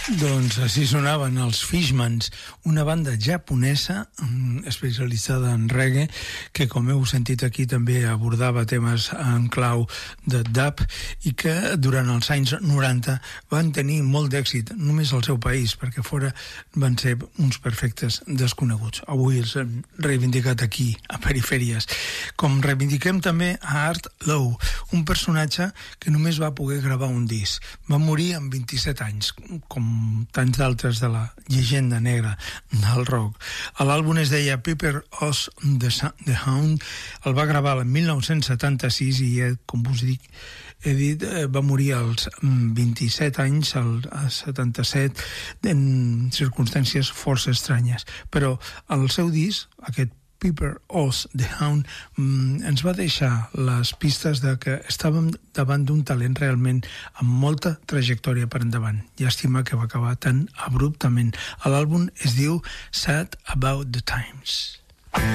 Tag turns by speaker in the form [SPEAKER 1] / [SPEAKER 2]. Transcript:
[SPEAKER 1] Doncs així sonaven els Fishmans, una banda japonesa especialitzada en reggae que, com heu sentit aquí, també abordava temes en clau de dub i que durant els anys 90 van tenir molt d'èxit només al seu país, perquè fora van ser uns perfectes desconeguts. Avui els hem reivindicat aquí, a Perifèries. Com reivindiquem també a Art Lowe, un personatge que només va poder gravar un disc. Va morir amb 27 anys, com tants d'altres de la llegenda negra del rock. L'àlbum es deia Piper Oz the Hound, el va gravar el 1976 i, com us dic, he dit, va morir als 27 anys, al 77, en circumstàncies força estranyes. Però el seu disc, aquest Piper Oz the Hound, ens va deixar les pistes de que estàvem davant d'un talent realment amb molta trajectòria per endavant. Llàstima que va acabar tan abruptament. L'àlbum es diu Sad About the Times.